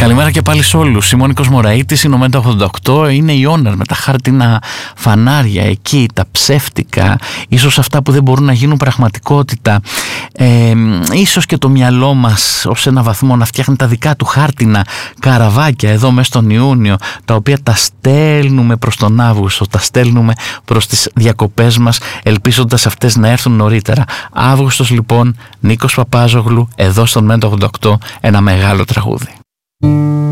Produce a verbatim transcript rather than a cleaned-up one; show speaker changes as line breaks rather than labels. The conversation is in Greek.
Καλημέρα και πάλι σε όλους. Είμαι ο Νίκος Μωραΐτης, είναι ο Μέτα ογδόντα οκτώ. Είναι η Honor με τα χάρτινα φανάρια εκεί, τα ψεύτικα, ίσως αυτά που δεν μπορούν να γίνουν πραγματικότητα. Ε, ίσως και το μυαλό μας ως ένα βαθμό να φτιάχνει τα δικά του χάρτινα καραβάκια εδώ μέσα στον Ιούνιο, τα οποία τα στέλνουμε προς τον Αύγουστο, τα στέλνουμε προς τις διακοπές μας, ελπίζοντας αυτές να έρθουν νωρίτερα. Αύγουστος λοιπόν, Νίκος Παπάζογλου, εδώ στον Μέτα ογδόντα οκτώ, ένα μεγάλο τραγούδι.